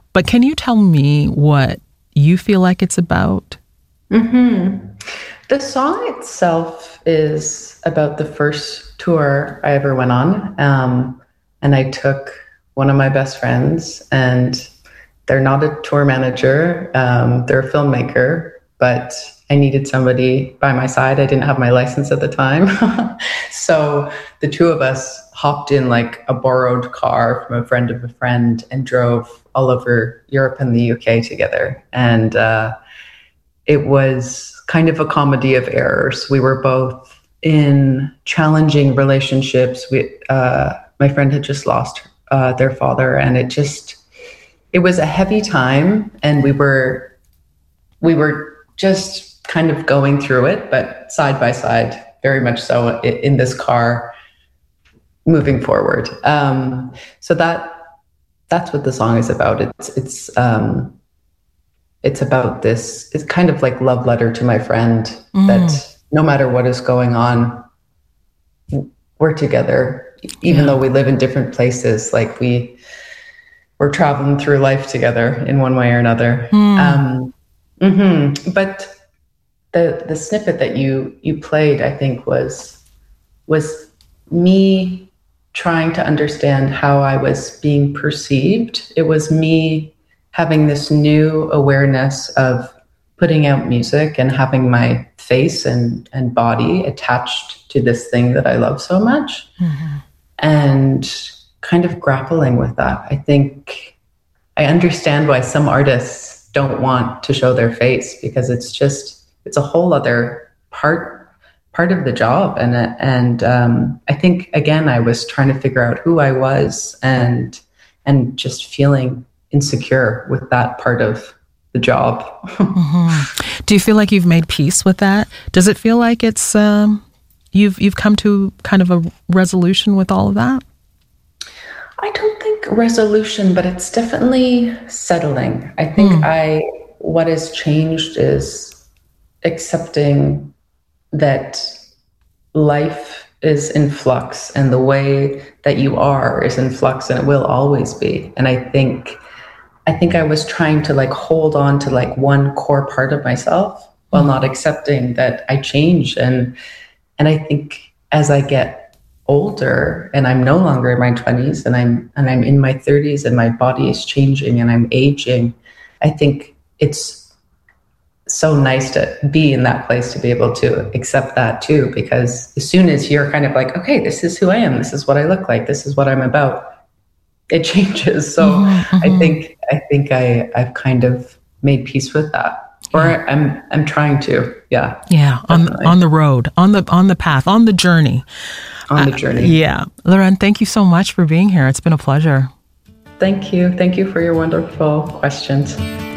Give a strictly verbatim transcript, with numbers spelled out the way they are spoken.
But can you tell me what you feel like it's about? Mm-hmm. The song itself is about the first tour I ever went on. Um, and I took one of my best friends, and they're not a tour manager. Um, they're a filmmaker, but I needed somebody by my side. I didn't have my license at the time. So the two of us hopped in like a borrowed car from a friend of a friend and drove all over Europe and the U K together. And uh, it was kind of a comedy of errors. We were both in challenging relationships. We, uh, my friend had just lost uh, their father, and it just, it was a heavy time, and we were, we were just kind of going through it, but side by side, very much so in this car, moving forward. Um, so that that's what the song is about. It's it's um, it's about this. It's kind of like love letter to my friend, mm. that no matter what is going on, we're together, even yeah. though we live in different places. Like we we're traveling through life together in one way or another. Mm. Um, mm-hmm. But the the snippet that you you played, I think, was was me trying to understand how I was being perceived. It was me having this new awareness of putting out music and having my face and, and body attached to this thing that I love so much, mm-hmm. and kind of grappling with that. I think I understand why some artists don't want to show their face, because it's just, it's a whole other part part of the job. And, and, um, I think, again, I was trying to figure out who I was, and, and just feeling insecure with that part of the job. Mm-hmm. Do you feel like you've made peace with that? Does it feel like it's, um, you've, you've come to kind of a resolution with all of that? I don't think resolution, but it's definitely settling. I think mm. I, what has changed is accepting that life is in flux, and the way that you are is in flux, and it will always be. And I think, I think I was trying to like hold on to like one core part of myself while not accepting that I change. And, and I think as I get older, and I'm no longer in my twenties, and I'm, and I'm in my thirties, and my body is changing and I'm aging, I think it's so nice to be in that place, to be able to accept that too, because as soon as you're kind of like, okay, this is who I am, this is what I look like, this is what I'm about, it changes. So mm-hmm. I think I think I I've kind of made peace with that, or yeah. I'm I'm trying to, yeah, yeah, on the, on the road, on the on the path, on the journey, on the journey. Uh, yeah, Lorraine, thank you so much for being here. It's been a pleasure. Thank you, thank you for your wonderful questions.